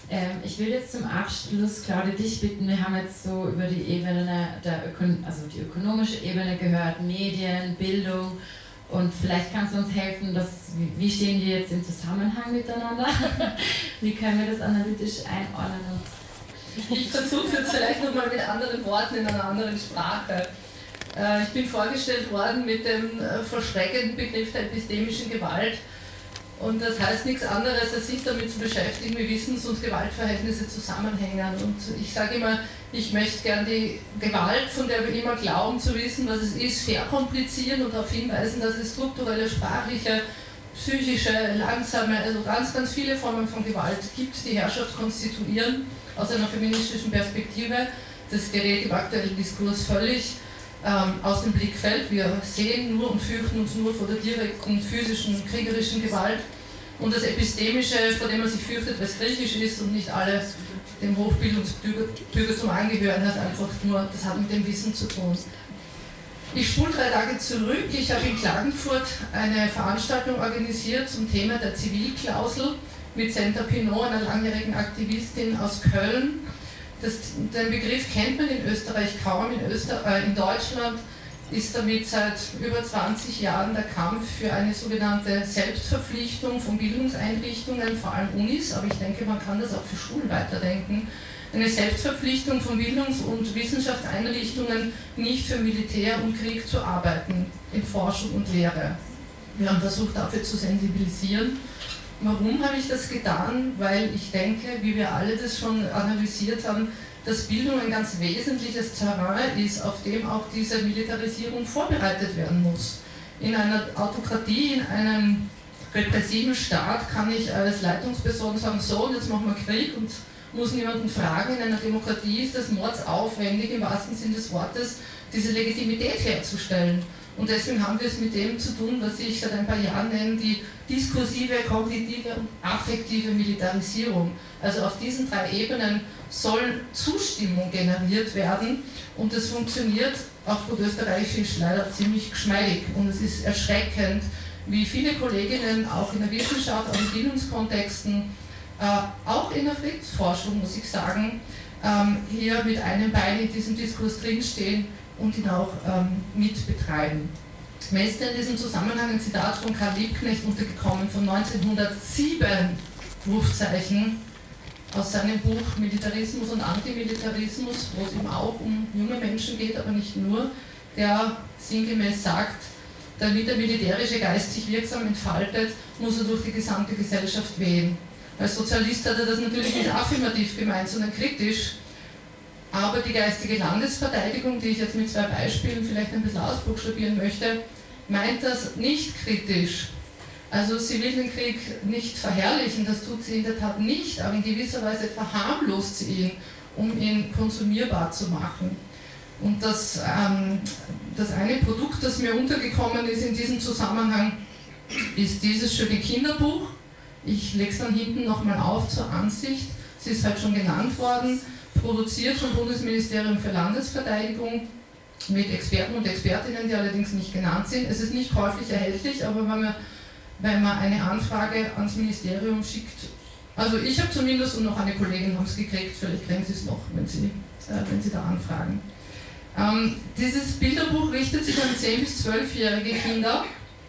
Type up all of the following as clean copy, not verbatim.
Ich will jetzt zum Abschluss, Claudia, dich bitten, wir haben jetzt so über die Ebene, also die ökonomische Ebene gehört, Medien, Bildung, und vielleicht kannst du uns helfen, wie stehen die jetzt im Zusammenhang miteinander? Wie können wir das analytisch einordnen? Ich versuche es jetzt vielleicht nochmal mit anderen Worten in einer anderen Sprache. Ich bin vorgestellt worden mit dem verschreckenden Begriff der epistemischen Gewalt. Und das heißt nichts anderes, als sich damit zu beschäftigen, wie Wissens- und Gewaltverhältnisse zusammenhängen. Und ich sage immer, ich möchte gern die Gewalt, von der wir immer glauben zu wissen, was es ist, verkomplizieren und darauf hinweisen, dass es strukturelle, sprachliche, psychische, langsame, also ganz, ganz viele Formen von Gewalt gibt, die Herrschaft konstituieren, aus einer feministischen Perspektive. Das gerät im aktuellen Diskurs völlig aus dem Blickfeld. Wir sehen nur und fürchten uns nur vor der direkten physischen, kriegerischen Gewalt. Und das Epistemische, vor dem man sich fürchtet, weil es griechisch ist und nicht alle dem Hochbildungsbürgertum angehören, hat einfach nur, das hat mit dem Wissen zu tun. Ich spule 3 Tage zurück. Ich habe in Klagenfurt eine Veranstaltung organisiert zum Thema der Zivilklausel mit Senta Pinot, einer langjährigen Aktivistin aus Köln. Den Begriff kennt man in Österreich kaum. In Deutschland ist damit seit über 20 Jahren der Kampf für eine sogenannte Selbstverpflichtung von Bildungseinrichtungen, vor allem Unis, aber ich denke, man kann das auch für Schulen weiterdenken, eine Selbstverpflichtung von Bildungs- und Wissenschaftseinrichtungen, nicht für Militär und Krieg zu arbeiten, in Forschung und Lehre. Wir haben versucht, dafür zu sensibilisieren. Warum habe ich das getan? Weil ich denke, wie wir alle das schon analysiert haben, dass Bildung ein ganz wesentliches Terrain ist, auf dem auch diese Militarisierung vorbereitet werden muss. In einer Autokratie, in einem repressiven Staat kann ich als Leitungsperson sagen, so, und jetzt machen wir Krieg und muss niemanden fragen. In einer Demokratie ist es mordsaufwendig, im wahrsten Sinne des Wortes, diese Legitimität herzustellen. Und deswegen haben wir es mit dem zu tun, was ich seit ein paar Jahren nenne, die diskursive, kognitive und affektive Militarisierung. Also auf diesen 3 Ebenen soll Zustimmung generiert werden und das funktioniert auf gut österreichisch leider ziemlich geschmeidig. Und es ist erschreckend, wie viele Kolleginnen auch in der Wissenschaft, auch in Bildungskontexten, auch in der Friedensforschung, muss ich sagen, hier mit einem Bein in diesem Diskurs drinstehen und ihn auch mitbetreiben. Mir ist in diesem Zusammenhang ein Zitat von Karl Liebknecht untergekommen von 1907, Rufzeichen, aus seinem Buch Militarismus und Antimilitarismus, wo es eben auch um junge Menschen geht, aber nicht nur, der sinngemäß sagt, damit der militärische Geist sich wirksam entfaltet, muss er durch die gesamte Gesellschaft wehen. Als Sozialist hat er das natürlich nicht affirmativ gemeint, sondern kritisch. Aber die geistige Landesverteidigung, die ich jetzt mit 2 Beispielen vielleicht ein bisschen ausbuchstabieren möchte, meint das nicht kritisch. Also sie will den Krieg nicht verherrlichen, das tut sie in der Tat nicht, aber in gewisser Weise verharmlost sie ihn, um ihn konsumierbar zu machen. Und das eine Produkt, das mir untergekommen ist in diesem Zusammenhang, ist dieses schöne Kinderbuch. Ich lege es dann hinten nochmal auf zur Ansicht. Sie ist halt schon genannt worden, produziert vom Bundesministerium für Landesverteidigung mit Experten und Expertinnen, die allerdings nicht genannt sind. Es ist nicht käuflich erhältlich, aber wenn man eine Anfrage ans Ministerium schickt, also ich habe zumindest und noch eine Kollegin haben es gekriegt, vielleicht kriegen sie es noch, wenn sie da anfragen. Dieses Bilderbuch richtet sich an 10- bis 12-jährige Kinder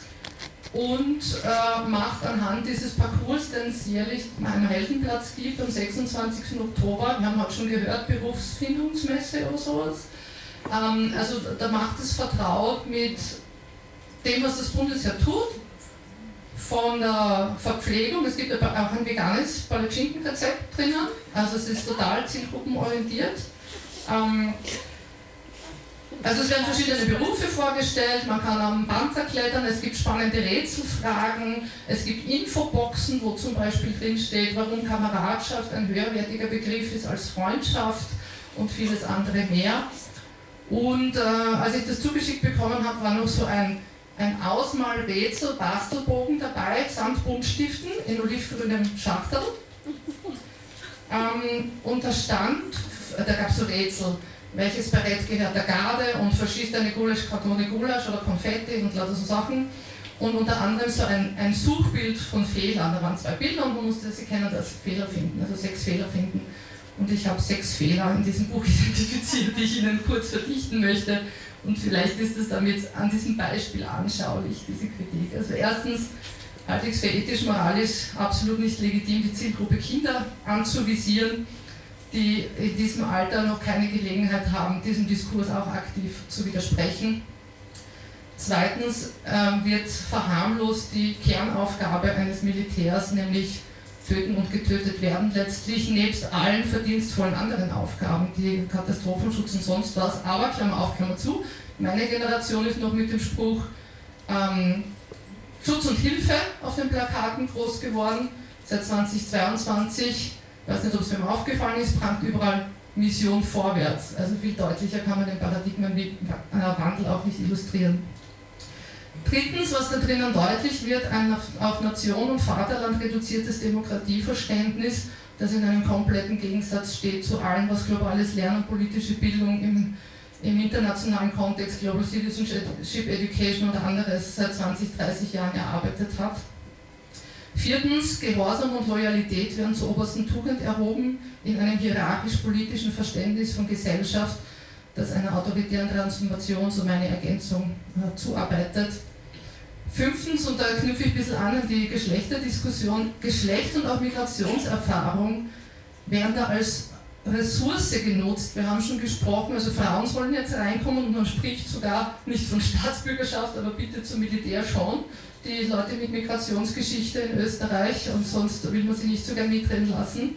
und macht anhand dieses Parcours, den es jährlich am Heldenplatz gibt, am 26. Oktober, wir haben heute schon gehört, Berufsfindungsmesse oder sowas, also da macht es vertraut mit dem, was das Bundesheer tut, von der Verpflegung, es gibt aber auch ein veganes Palatschinken-Rezept drinnen, also es ist total zielgruppenorientiert. Also es werden verschiedene Berufe vorgestellt, man kann am Panzer klettern, es gibt spannende Rätselfragen, es gibt Infoboxen, wo zum Beispiel drin steht, warum Kameradschaft ein höherwertiger Begriff ist als Freundschaft und vieles andere mehr. Und als ich das zugeschickt bekommen habe, war noch so ein Ausmalrätsel, Bastelbogen dabei, samt Buntstiften in olivgrünem Schachtel. Und da gab es so Rätsel, welches Barett gehört der Garde und verschießt eine Gulaschkartone Gulasch oder Konfetti und lauter so Sachen. und unter anderem so ein Suchbild von Fehlern. Da waren 2 Bilder und man musste sie kennen, das Fehler finden, also 6 Fehler finden. Und ich habe 6 Fehler in diesem Buch identifiziert, die ich Ihnen kurz verdichten möchte. Und vielleicht ist es damit an diesem Beispiel anschaulich, diese Kritik. Also erstens halte ich es für ethisch-moralisch absolut nicht legitim, die Zielgruppe Kinder anzuvisieren, die in diesem Alter noch keine Gelegenheit haben, diesem Diskurs auch aktiv zu widersprechen. Zweitens wird verharmlost die Kernaufgabe eines Militärs, nämlich töten und getötet werden, letztlich nebst allen verdienstvollen anderen Aufgaben, die Katastrophenschutz und sonst was. Aber, Klammer auf, Klammer zu, meine Generation ist noch mit dem Spruch Schutz und Hilfe auf den Plakaten groß geworden. Seit 2022, ich weiß nicht, ob es mir aufgefallen ist, prangt überall Mission vorwärts. Also viel deutlicher kann man den Paradigmenwandel auch nicht illustrieren. Drittens, was da drinnen deutlich wird, ein auf Nation und Vaterland reduziertes Demokratieverständnis, das in einem kompletten Gegensatz steht zu allem, was globales Lernen, politische Bildung im internationalen Kontext, Global Citizenship Education oder anderes seit 20, 30 Jahren erarbeitet hat. Viertens, Gehorsam und Loyalität werden zur obersten Tugend erhoben in einem hierarchisch-politischen Verständnis von Gesellschaft, das einer autoritären Transformation, so meine Ergänzung, zuarbeitet. Fünftens, und da knüpfe ich ein bisschen an die Geschlechterdiskussion, Geschlecht und auch Migrationserfahrung werden da als Ressource genutzt. Wir haben schon gesprochen, also Frauen sollen jetzt reinkommen und man spricht sogar nicht von Staatsbürgerschaft, aber bitte zum Militär schon. Die Leute mit Migrationsgeschichte in Österreich und sonst will man sie nicht so gern mitreden lassen.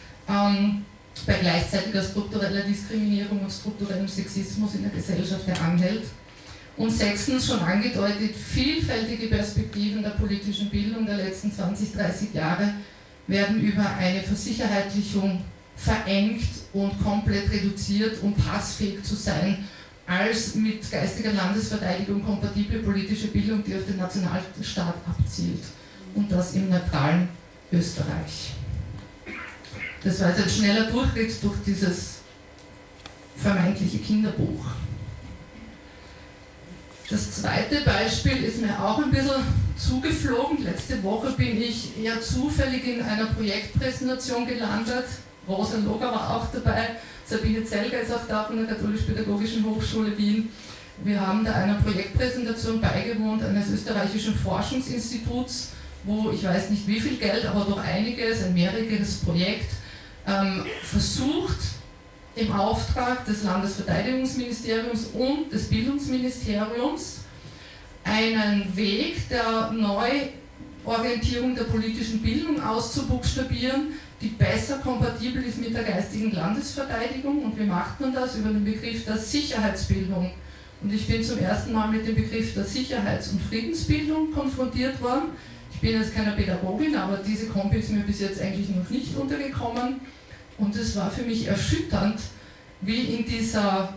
Bei gleichzeitiger struktureller Diskriminierung und strukturellem Sexismus in der Gesellschaft, der anhält. Und sechstens, schon angedeutet, vielfältige Perspektiven der politischen Bildung der letzten 20, 30 Jahre werden über eine Versicherheitlichung verengt und komplett reduziert, um passfähig zu sein, als mit geistiger Landesverteidigung kompatible politische Bildung, die auf den Nationalstaat abzielt. Und das im neutralen Österreich. Das war jetzt ein schneller Durchritt durch dieses vermeintliche Kinderbuch. Das zweite Beispiel ist mir auch ein bisschen zugeflogen. Letzte Woche bin ich ja zufällig in einer Projektpräsentation gelandet. Rosa Loger war auch dabei, Sabine Zelger ist auch da von der Katholisch-Pädagogischen Hochschule Wien. Wir haben da einer Projektpräsentation beigewohnt eines österreichischen Forschungsinstituts, wo ich weiß nicht wie viel Geld, aber doch einiges, ein mehrjähriges Projekt, versucht, im Auftrag des Landesverteidigungsministeriums und des Bildungsministeriums einen Weg der Neuorientierung der politischen Bildung auszubuchstabieren, die besser kompatibel ist mit der geistigen Landesverteidigung. Und wie macht man das? Über den Begriff der Sicherheitsbildung. Und ich bin zum ersten Mal mit dem Begriff der Sicherheits- und Friedensbildung konfrontiert worden. Ich bin jetzt keine Pädagogin, aber diese Kombi ist mir bis jetzt eigentlich noch nicht untergekommen. Und es war für mich erschütternd, wie in dieser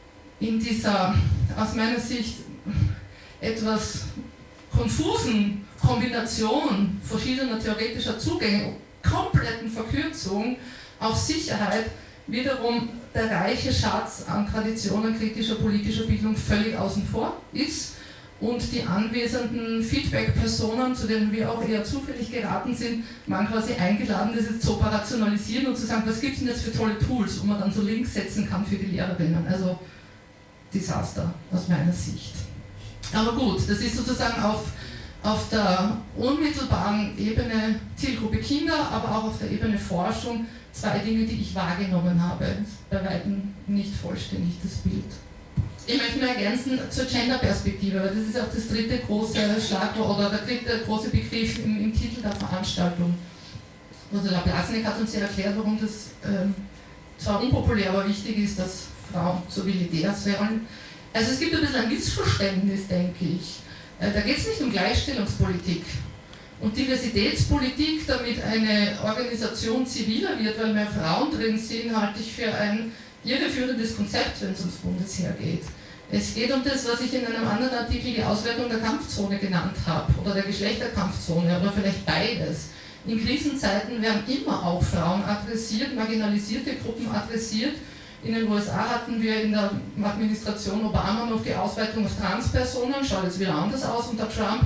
aus meiner Sicht etwas konfusen Kombination verschiedener theoretischer Zugänge, kompletten Verkürzung auf Sicherheit, wiederum der reiche Schatz an Traditionen kritischer politischer Bildung völlig außen vor ist und die anwesenden Feedback-Personen, zu denen wir auch eher zufällig geraten sind, waren quasi eingeladen, das jetzt so operationalisieren und zu sagen, was gibt es denn jetzt für tolle Tools, wo man dann so Links setzen kann für die Lehrerinnen. Also Desaster aus meiner Sicht. Aber gut, das ist sozusagen auf der unmittelbaren Ebene Zielgruppe Kinder, aber auch auf der Ebene Forschung zwei Dinge, die ich wahrgenommen habe. Das ist bei weitem nicht vollständig das Bild. Ich möchte nur ergänzen zur Gender-Perspektive, weil das ist auch das dritte große Schlagwort oder der dritte große Begriff im Titel der Veranstaltung. Ursula Blasnik hat uns ja erklärt, warum das zwar unpopulär, aber wichtig ist, dass Frauen zur Militärs werden. Also es gibt ein bisschen ein Missverständnis, denke ich. Da geht es nicht um Gleichstellungspolitik und Diversitätspolitik, damit eine Organisation ziviler wird, weil mehr Frauen drin sind, halte ich für ein irreführendes Konzept, wenn es ums Bundesheer geht. Es geht um das, was ich in einem anderen Artikel die Auswertung der Kampfzone genannt habe, oder der Geschlechterkampfzone, oder vielleicht beides. In Krisenzeiten werden immer auch Frauen adressiert, marginalisierte Gruppen adressiert. In den USA hatten wir in der Administration Obama noch die Ausweitung auf Transpersonen, schaut jetzt wieder anders aus unter Trump.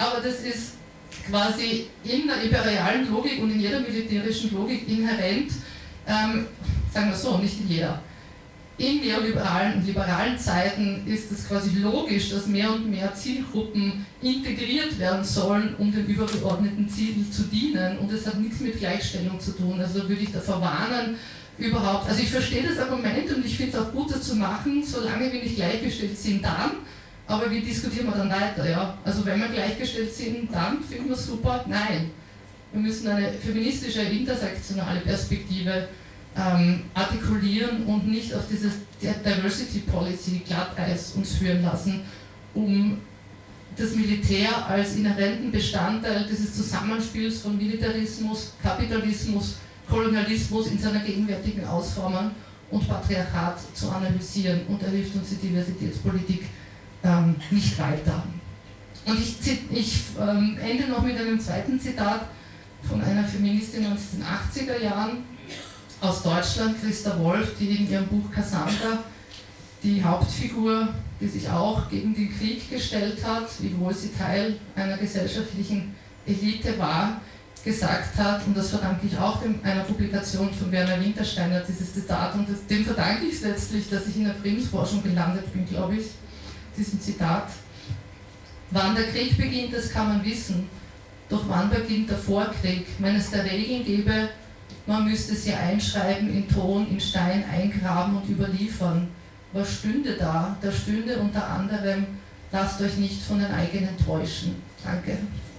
aber das ist quasi in der imperialen Logik und in jeder militärischen Logik inhärent, sagen wir so, nicht in jeder. In neoliberalen und liberalen Zeiten ist es quasi logisch, dass mehr und mehr Zielgruppen integriert werden sollen, um dem übergeordneten Ziel zu dienen. Und es hat nichts mit Gleichstellung zu tun. Also würde ich davor warnen, überhaupt. Also ich verstehe das Argument und ich finde es auch gut, das zu machen, solange wir nicht gleichgestellt sind, dann. Aber wie diskutieren wir dann weiter? Ja? Also wenn wir gleichgestellt sind, dann finden wir es super. Nein. Wir müssen eine feministische, intersektionale Perspektive artikulieren und nicht auf dieses Diversity Policy Glatteis uns führen lassen, um das Militär als inhärenten Bestandteil dieses Zusammenspiels von Militarismus, Kapitalismus, Kolonialismus in seiner gegenwärtigen Ausformung und Patriarchat zu analysieren, und da hilft uns die Diversitätspolitik nicht weiter. Und ich ende noch mit einem zweiten Zitat von einer Feministin aus den 80er Jahren aus Deutschland, Christa Wolf, die in ihrem Buch Cassandra die Hauptfigur, die sich auch gegen den Krieg gestellt hat, wiewohl sie Teil einer gesellschaftlichen Elite war, gesagt hat, und das verdanke ich auch einer Publikation von Werner Wintersteiner, dieses Zitat, und dem verdanke ich es letztlich, dass ich in der Friedensforschung gelandet bin, glaube ich, diesem Zitat. Wann der Krieg beginnt, das kann man wissen, doch wann beginnt der Vorkrieg? Wenn es da Regeln gäbe, man müsste sie einschreiben, in Ton, in Stein eingraben und überliefern. Was stünde da? Da stünde unter anderem, lasst euch nicht von den eigenen täuschen. Danke.